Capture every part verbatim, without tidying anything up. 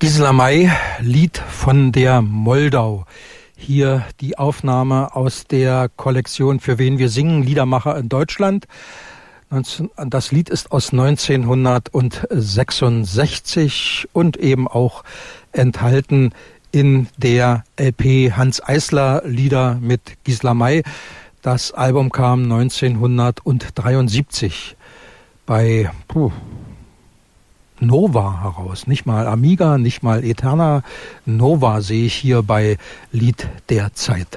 Gisela May, Lied von der Moldau. Hier die Aufnahme aus der Kollektion Für wen wir singen, Liedermacher in Deutschland. Das Lied ist aus neunzehnhundertsechsundsechzig und eben auch enthalten in der L P Hanns Eisler Lieder mit Gisela May. Das Album kam neunzehnhundertdreiundsiebzig bei puh, Nova heraus. Nicht mal Amiga, nicht mal Eterna. Nova sehe ich hier bei Lied der Zeit.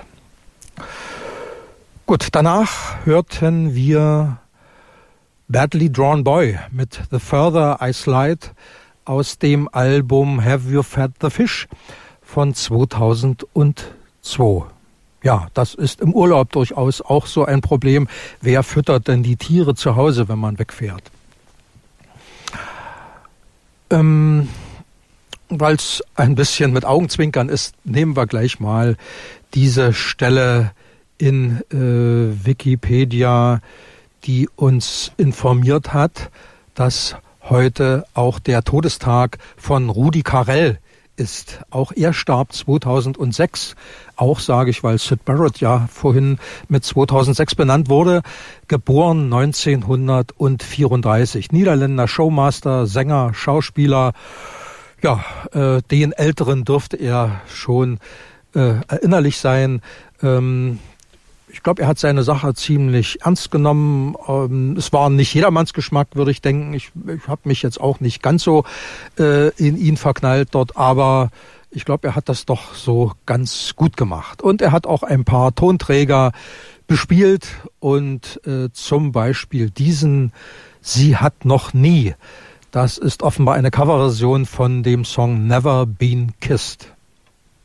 Gut, danach hörten wir Badly Drawn Boy mit The Further I Slide aus dem Album Have You Fed the Fish von zweitausendzwei. Ja, das ist im Urlaub durchaus auch so ein Problem. Wer füttert denn die Tiere zu Hause, wenn man wegfährt? Ähm, weil es ein bisschen mit Augenzwinkern ist, nehmen wir gleich mal diese Stelle in äh, Wikipedia, die uns informiert hat, dass heute auch der Todestag von Rudi Carrell ist. Auch er starb zweitausendsechs. Auch sage ich, weil Syd Barrett ja vorhin mit zweitausendsechs benannt wurde. Geboren neunzehnhundertvierunddreißig. Niederländer, Showmaster, Sänger, Schauspieler. Ja, äh, den Älteren dürfte er schon äh, erinnerlich sein. Ähm, Ich glaube, er hat seine Sache ziemlich ernst genommen. Es war nicht jedermanns Geschmack, würde ich denken. Ich, ich habe mich jetzt auch nicht ganz so äh, in ihn verknallt dort, aber ich glaube, er hat das doch so ganz gut gemacht. Und er hat auch ein paar Tonträger bespielt und äh, zum Beispiel diesen Sie hat noch nie. Das ist offenbar eine Coverversion von dem Song Never Been Kissed.